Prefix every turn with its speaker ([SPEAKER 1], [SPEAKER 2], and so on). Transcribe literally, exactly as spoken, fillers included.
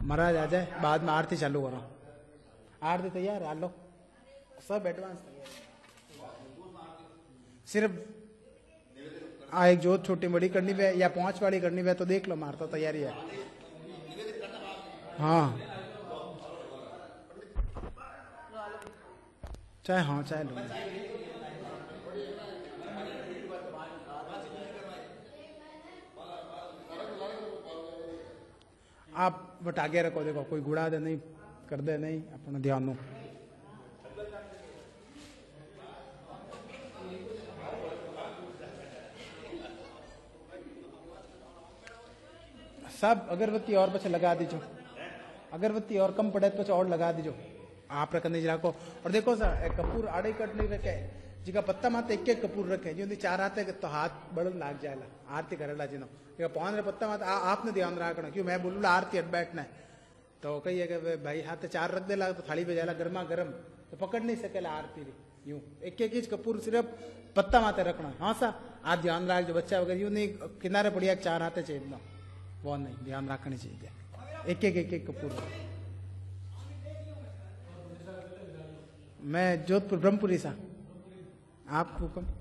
[SPEAKER 1] महाराज आ जाए, बाद में आरती चालू करो। आरती तैयार है, लो सब एडवांस तैयार। सिर्फ आ एक जोत छोटी बड़ी करनी है या पांच वाली करनी है तो देख लो, मार तो तैयारी है। हाँ चाहे, हाँ चाहे लो। आप बट आगे रखो, देखो कोई गुड़ा दे नहीं कर दे नहीं, अपना ध्यान दो। सब अगरबत्ती और पीछे लगा दीजो, अगरबत्ती और कम पड़े तो और लगा दीजो। आप रख नहीं रखो। और देखो सर कपूर आड़े कट नहीं रखे, जिका पत्ता माते एक एक कपूर रखे, जो चार हाथ है तो हाथ बड़न लाग जाएगा आरती करेला जी नो पान रे पत्ता माते आपने ध्यान रखना। क्यों मैं बोलूँ आरती हट बैठना है तो कहिए कि भाई हाथ चार रख देला तो थाली पे जाएगा गर्मा गर्म, तो पकड़ नहीं सकेला आरती यूं। एक एक कपूर सिर्फ पत्ता माते रखना। हाँ सा आप ध्यान रख जो बच्चा वगैरह यूं नहीं किनारे पड़िया चार हाथे चाहिए ना, वो नहीं ध्यान रखनी चाहिए। एक एक एक एक कपूर। मैं जोधपुर ब्रह्मपुरी सा, आप हुक्म।